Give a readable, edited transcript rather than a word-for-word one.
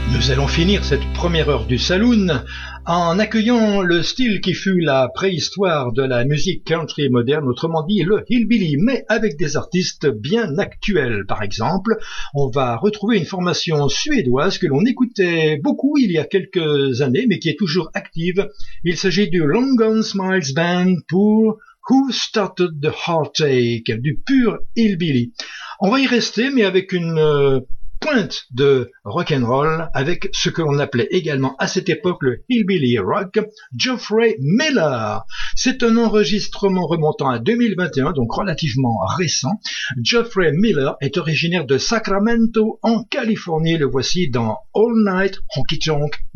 Nous allons finir cette première heure du Saloon en accueillant le style qui fut la préhistoire de la musique country moderne, autrement dit le hillbilly, mais avec des artistes bien actuels. Par exemple, on va retrouver une formation suédoise que l'on écoutait beaucoup il y a quelques années, mais qui est toujours active. Il s'agit du Long Gone Smiles Band pour Who Started the Heartache, du pur hillbilly. On va y rester, mais avec une pointe de rock'n'roll avec ce que l'on appelait également à cette époque le hillbilly rock, Geoffrey Miller. C'est un enregistrement remontant à 2021, donc relativement récent. Geoffrey Miller est originaire de Sacramento en Californie. Le voici dans All Night Honky Tonk